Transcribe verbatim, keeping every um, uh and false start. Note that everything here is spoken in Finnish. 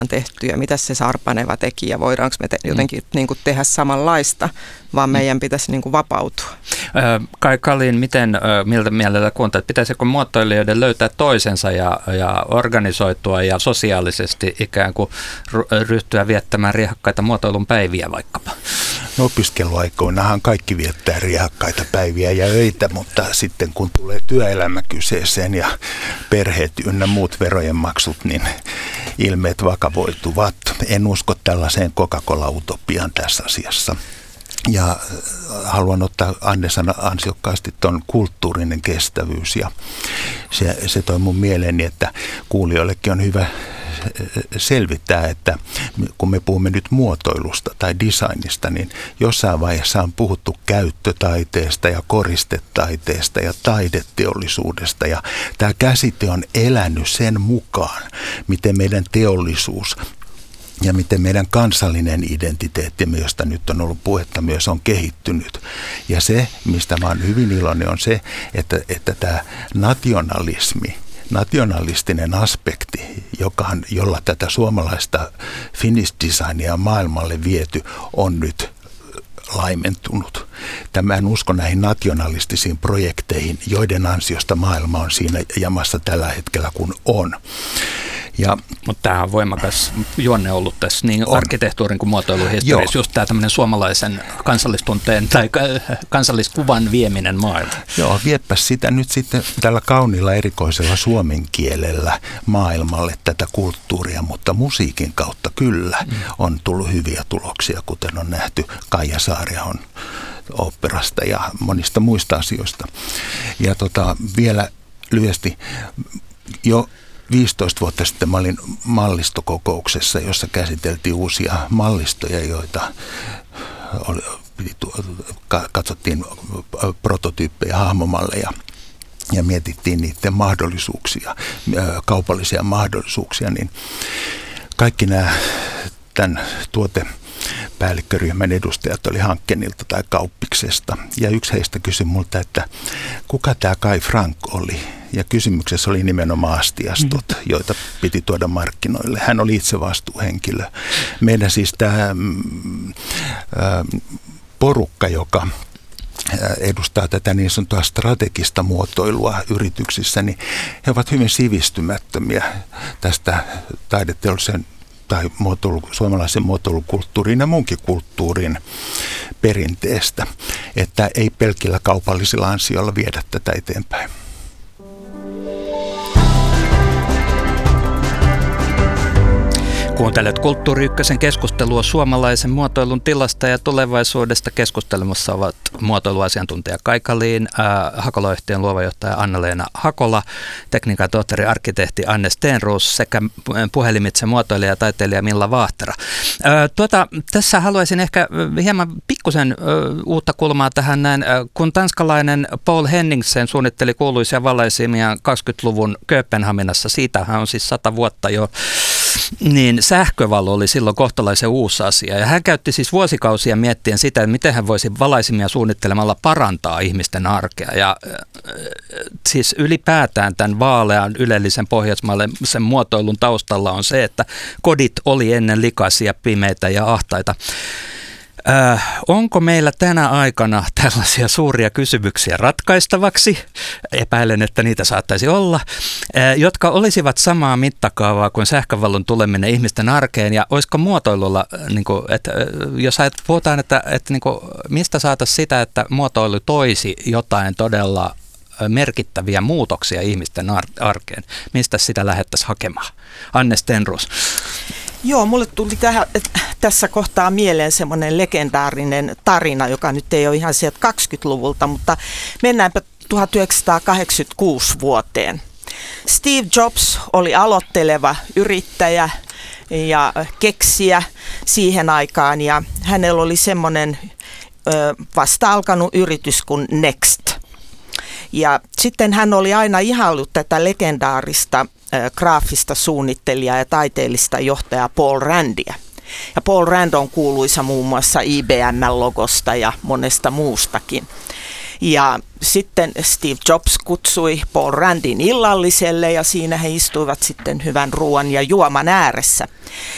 tehty ja mitä se Sarpaneva teki ja voidaanko me te- jotenkin niin kuin tehdä samanlaista, vaan meidän pitäisi niin kuin vapautua. Kai Kalin, miten, miltä mielellä kuuntelet, pitäisikö muotoilijoiden löytää toisensa ja, ja organisoitua ja sosiaalisesti ikään kuin ryhtyä viettämään riehakkaita muotoilun päiviä vaikkapa? No, opiskeluaikoinahan kaikki viettää riehakkaita päiviä ja öitä, mutta sitten kun tulee työelämä kyseeseen ja perheet ynnä muut verojen maksut, niin ilmeet vakavoituvat. En usko tällaiseen Coca-Cola-utopiaan tässä asiassa. Ja haluan ottaa Anne sana ansiokkaasti tuon kulttuurinen kestävyys ja se, se toi mun mieleeni, että kuulijoillekin on hyvä selvittää, että kun me puhumme nyt muotoilusta tai designista, niin jossain vaiheessa on puhuttu käyttötaiteesta ja koristetaiteesta ja taideteollisuudesta ja tämä käsite on elänyt sen mukaan, miten meidän teollisuus ja miten meidän kansallinen identiteetti, josta nyt on ollut puhetta, myös on kehittynyt. Ja se, mistä mä oon hyvin iloinen, on se, että, että tämä nationalismi, nationalistinen aspekti, joka on, jolla tätä suomalaista Finnish designia maailmalle viety, on nyt laimentunut. Tämä en usko näihin nationalistisiin projekteihin, joiden ansiosta maailma on siinä jamassa tällä hetkellä kun on. Ja, mutta tämä on voimakas juonne ollut tässä niin on. Arkkitehtuurin kuin muotoilun historiassa, just tämä tämmöinen suomalaisen kansallistunteen tai kansalliskuvan vieminen maailmaan. Joo, viepäs sitä nyt sitten tällä kauniilla erikoisella suomen kielellä maailmalle tätä kulttuuria, mutta musiikin kautta kyllä mm. on tullut hyviä tuloksia, kuten on nähty Kaija Saariahon oopperasta ja monista muista asioista. Ja tota, vielä lyhyesti jo viisitoista vuotta sitten mä olin mallistokokouksessa, jossa käsiteltiin uusia mallistoja, joita oli, katsottiin prototyyppejä, hahmomalleja ja mietittiin niiden mahdollisuuksia, kaupallisia mahdollisuuksia, niin kaikki nämä tämän tuotepäällikköryhmän edustajat oli Hankkenilta tai Kauppiksesta. Ja yksi heistä kysyi multa, että kuka tämä Kai Frank oli? Ja kysymyksessä oli nimenomaan astiastot, mm. joita piti tuoda markkinoille. Hän oli itse vastuuhenkilö. Meidän siis tämä mm, porukka, joka edustaa tätä niin sanottua strategista muotoilua yrityksissä, niin he ovat hyvin sivistymättömiä tästä taideteollisen tai muotoilu, suomalaisen muotoilukulttuurin ja muunkin kulttuurin perinteestä, että ei pelkillä kaupallisilla ansioilla viedä tätä eteenpäin. Kuuntelet Kulttuuri Ykkösen keskustelua suomalaisen muotoilun tilasta ja tulevaisuudesta. Keskustelemassa ovat muotoiluasiantuntija Kai Kalin, äh, Hakola-yhtiön luovajohtaja Anna-Leena Hakola, tekniikan tohtori arkkitehti Anne Stenroos sekä puhelimitse muotoilija ja taiteilija Milla Vaahtera. Äh, tuota, tässä haluaisin ehkä hieman pikkusen äh, uutta kulmaa tähän näin. Äh, kun tanskalainen Paul Henningsen suunnitteli kuuluisia valaisimia kaksikymmentäluvun Kööpenhaminassa, siitähän on siis sata vuotta jo, niin sähkövalo oli silloin kohtalaisen uusi asia. Ja hän käytti siis vuosikausia miettien sitä, että miten hän voisi valaisimia suunnittelemalla parantaa ihmisten arkea. Ja äh, siis ylipäätään tämän vaalean ylellisen pohjoismaalaisen muotoilun taustalla on se, että kodit oli ennen likaisia, pimeitä ja ahtaita. Äh, onko meillä tänä aikana tällaisia suuria kysymyksiä ratkaistavaksi, epäilen, että niitä saattaisi olla, äh, jotka olisivat samaa mittakaavaa kuin sähkövalon tuleminen ihmisten arkeen, ja olisiko muotoilulla, äh, niin kuin, että, äh, jos puhutaan, että, että niin kuin, mistä saataisiin sitä, että muotoilu toisi jotain todella merkittäviä muutoksia ihmisten arkeen, mistä sitä lähdettäisiin hakemaan? Anne Stenroos. Joo, mulle tuli tähän, tässä kohtaa mieleen semmoinen legendaarinen tarina, joka nyt ei ole ihan sieltä kaksikymmentäluvulta, mutta mennäänpä tuhatyhdeksänsataakahdeksankymmentäkuusi vuoteen. Steve Jobs oli aloitteleva yrittäjä ja keksijä siihen aikaan, ja hänellä oli semmoinen ö, vasta alkanut yritys kuin Next. Ja sitten hän oli aina ihaillut tätä legendaarista graafista suunnittelijaa ja taiteellista johtajaa Paul Randia. Ja Paul Rand on kuuluisa muun muassa I B M-logosta ja monesta muustakin. Ja sitten Steve Jobs kutsui Paul Randin illalliselle ja siinä he istuivat sitten hyvän ruoan ja juoman ääressä.